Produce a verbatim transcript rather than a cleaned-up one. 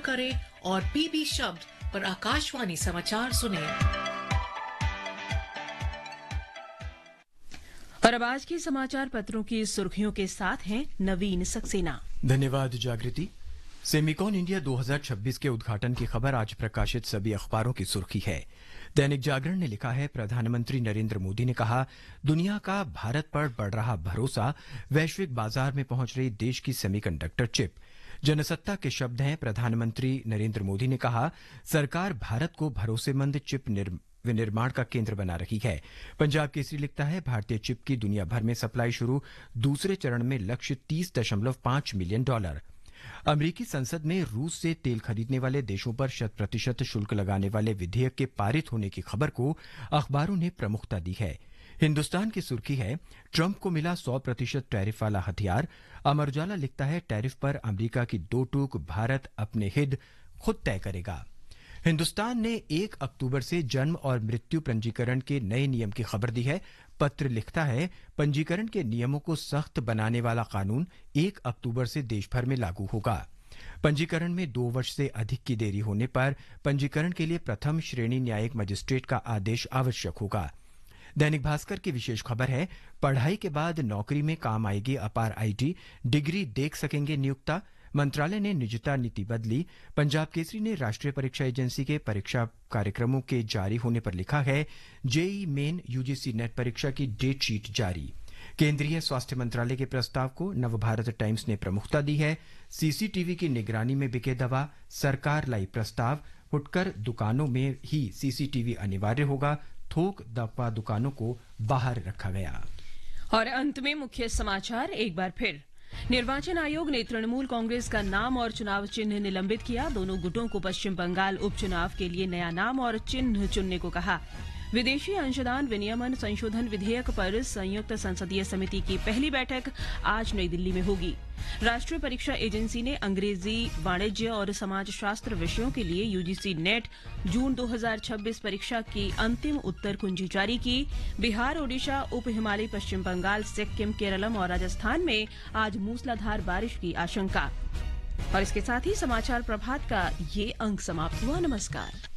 करें और पीबी शब्द पर आकाशवाणी समाचार सुनें। और अब आज के समाचार पत्रों की सुर्खियों के साथ हैं नवीन सक्सेना। धन्यवाद जागृति। सेमिकॉन इंडिया दो हज़ार छब्बीस के उद्घाटन की खबर आज प्रकाशित सभी अखबारों की सुर्खी है। दैनिक जागरण ने लिखा है, प्रधानमंत्री नरेंद्र मोदी ने कहा, दुनिया का भारत पर बढ़ रहा भरोसा, वैश्विक बाजार में पहुंच रही देश की सेमीकंडक्टर चिप। जनसत्ता के शब्द हैं, प्रधानमंत्री नरेंद्र मोदी ने कहा, सरकार भारत को भरोसेमंद चिप विनिर्माण का केंद्र बना रही है। पंजाब केसरी लिखता है, भारतीय चिप की दुनिया भर में सप्लाई शुरू, दूसरे चरण में लक्ष्य तीस दशमलव पांच मिलियन डॉलर। अमेरिकी संसद में रूस से तेल खरीदने वाले देशों पर शत प्रतिशत शुल्क लगाने वाले विधेयक के पारित होने की खबर को अखबारों ने प्रमुखता दी है। हिंदुस्तान की सुर्खी है, ट्रंप को मिला सौ प्रतिशत टैरिफ वाला हथियार। अमर उजाला लिखता है, टैरिफ पर अमेरिका की दो टूक, भारत अपने हित खुद तय करेगा। हिंदुस्तान ने एक अक्टूबर से जन्म और मृत्यु पंजीकरण के नए नियम की खबर दी है। पत्र लिखता है, पंजीकरण के नियमों को सख्त बनाने वाला कानून एक अक्टूबर से देश भर में लागू होगा। पंजीकरण में दो वर्ष से अधिक की देरी होने पर पंजीकरण के लिए प्रथम श्रेणी न्यायिक मजिस्ट्रेट का आदेश आवश्यक होगा। दैनिक भास्कर की विशेष खबर है, पढ़ाई के बाद नौकरी में काम आएगी अपार आईटी, डिग्री देख सकेंगे नियोक्ता। मंत्रालय ने निजता नीति बदली। पंजाब केसरी ने राष्ट्रीय परीक्षा एजेंसी के परीक्षा कार्यक्रमों के जारी होने पर लिखा है, जेई मेन यूजीसी नेट परीक्षा की डेट शीट जारी। केंद्रीय स्वास्थ्य मंत्रालय के प्रस्ताव को नवभारत टाइम्स ने प्रमुखता दी है। सीसीटीवी की निगरानी में बिके दवा, सरकार लाई प्रस्ताव, फुटकर दुकानों में ही सीसीटीवी अनिवार्य होगा, थोक दवा दुकानों को बाहर रखा गया। और अंत में मुख्य समाचार एक बार फिर। निर्वाचन आयोग ने तृणमूल कांग्रेस का नाम और चुनाव चिन्ह निलंबित किया। दोनों गुटों को पश्चिम बंगाल उपचुनाव के लिए नया नाम और चिन्ह चुनने को कहा। विदेशी अंशदान विनियमन संशोधन विधेयक पर संयुक्त संसदीय समिति की पहली बैठक आज नई दिल्ली में होगी। राष्ट्रीय परीक्षा एजेंसी ने अंग्रेजी, वाणिज्य और समाजशास्त्र विषयों के लिए यूजीसी नेट जून दो हज़ार छब्बीस परीक्षा की अंतिम उत्तर कुंजी जारी की। बिहार, ओडिशा, उप हिमालयी पश्चिम बंगाल, सिक्किम, केरलम और राजस्थान में आज मूसलाधार बारिश की आशंका। और इसके साथ ही समाचार प्रभात का ये अंक समाप्त हुआ। नमस्कार।